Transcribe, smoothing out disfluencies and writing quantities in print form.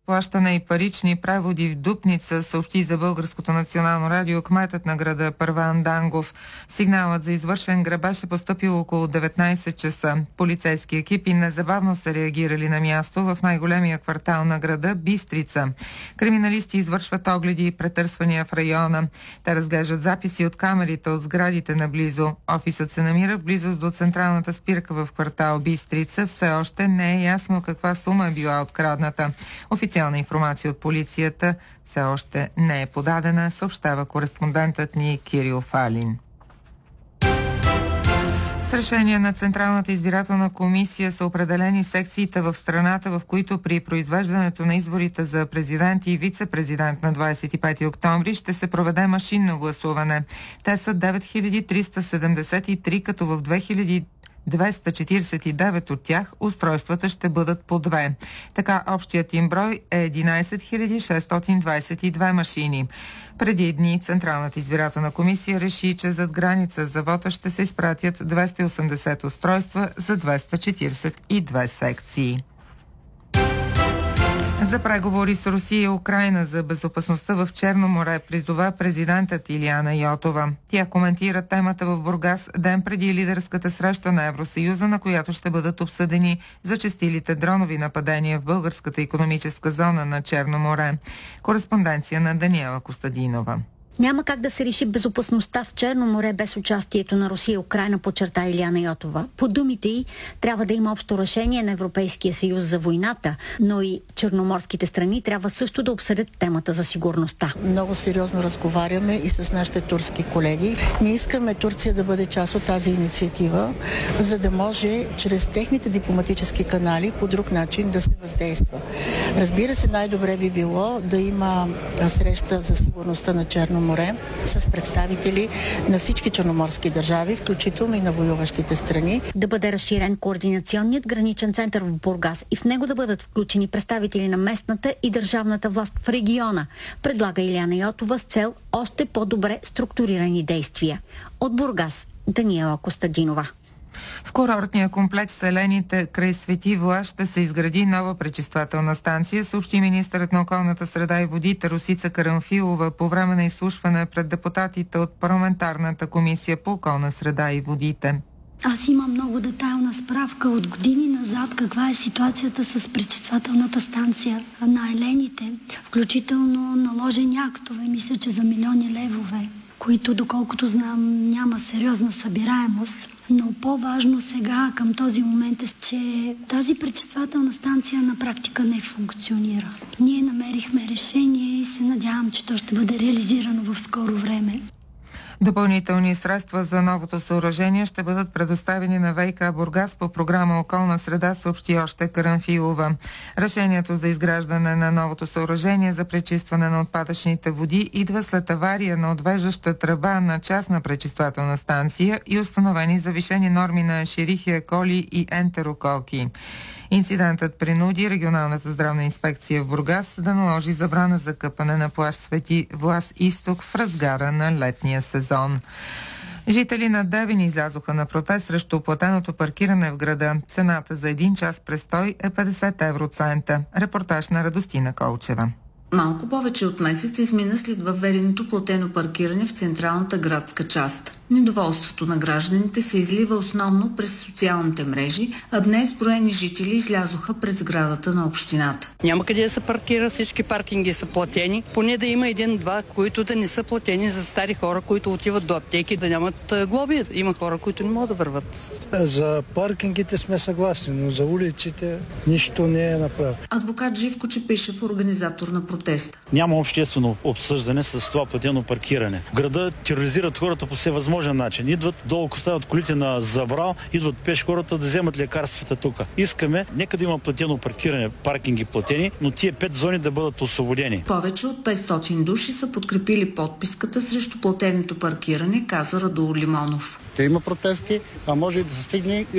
плащане и парични преводи в Дупница, съобщи за Българското национално радио кметът на града Първан Дангов. Сигналът за извършен грабеж е поступил около 19 часа. Полицейски екипи незабавно са реагирали на място в най-големия квартал на града Бистрица. Криминалисти извършват огледи и претърсвания в района. Те разглеждат записи от камерите от сградите наблизо. Офисът се намира в близост до централната спирка в квартал Бистрица. Все още не е ясно каква сума е била открадната. Официална информация от полицията все още не е подадена, съобщава кореспондентът ни Кирил Фалин. С решение на Централната избирателна комисия са определени секциите в страната, в които при произвеждането на изборите за президент и вице-президент на 25 октомври ще се проведе машинно гласуване. Те са 9373, като в 249 от тях устройствата ще бъдат по 2. Така общият им брой е 11 622 машини. Преди дни Централната избирателна комисия реши, че зад граница за вота ще се изпратят 280 устройства за 242 секции. За преговори с Русия и Украйна за безопасността в Черно море призова президентът Илияна Йотова. Тя коментира темата в Бургас ден преди лидерската среща на Евросъюза, на която ще бъдат обсъдени зачестилите дронови нападения в българската икономическа зона на Черно море. Кореспонденция на Даниела Костадинова. Няма как да се реши безопасността в Черно море без участието на Русия и Украйна, подчерта Илияна Йотова. По думите й, трябва да има общо решение на Европейския съюз за войната, но и черноморските страни трябва също да обсъдят темата за сигурността. Много сериозно разговаряме и с нашите турски колеги. Ние искаме Турция да бъде част от тази инициатива, за да може чрез техните дипломатически канали по друг начин да се въздейства. Разбира се, най-добре би било да има среща за сигурността на Черно море с представители на всички черноморски държави, включително и на воюващите страни. Да бъде разширен координационният граничен център в Бургас и в него да бъдат включени представители на местната и държавната власт в региона, предлага Илияна Йотова с цел още по-добре структурирани действия. От Бургас, Даниела Костадинова. В курортния комплекс Селените край Свети Влас ще се изгради нова пречиствателна станция, съобщи министърът на околната среда и водите Росица Карамфилова по време на изслушване пред депутатите от парламентарната комисия по околна среда и водите. Аз имам много детайлна справка от години назад каква е ситуацията с пречиствателната станция на Елените, включително наложени актове, мисля, че за милиони левове, които, доколкото знам, няма сериозна събираемост. Но по-важно сега към този момент е, че тази пречиствателна станция на практика не функционира. Ние намерихме решение и се надявам, че то ще бъде реализирано в скоро време. Допълнителни средства за новото съоръжение ще бъдат предоставени на ВиК Бургас по програма Околна среда, съобщи още Карамфилова. Решението за изграждане на новото съоръжение за пречистване на отпадъчните води идва след авария на отвеждаща тръба на частна пречиствателна станция и установени завишени норми на Ешерихия коли и ентерококи. Инцидентът принуди регионалната здравна инспекция в Бургас да наложи забрана за къпане на плаж Свети Влас изток в разгара на летния сезон. Жители на Девин излязоха на протест срещу платеното паркиране в града. Цената за 1 час престой е 50 евроцента. Репортаж на Радостина Колчева. Малко повече от месец измина след въведеното платено паркиране в централната градска част. Недоволството на гражданите се излива основно през социалните мрежи, а днес броени жители излязоха пред сградата на общината. Няма къде да се паркира, всички паркинги са платени. Поне да има един-два, които да не са платени за стари хора, които отиват до аптеки, да нямат глоби. Има хора, които не могат да върват. За паркингите сме съгласни, но за улиците нищо не е направено. Адвокат Живко Чепишев, организатор на протеста. Няма обществено обсъждане с това платено паркиране. В града тероризират хората по всевъзможен начин. Идват долу, оставят колите на забрал, идват пеш хората да вземат лекарствата тук. Искаме, нека да има платено паркиране, паркинги платени, но тия 5 зони да бъдат освободени. Повече от 500 души са подкрепили подписката срещу платеното паркиране, каза Радул Лимонов. Има протести, а може и да се стигне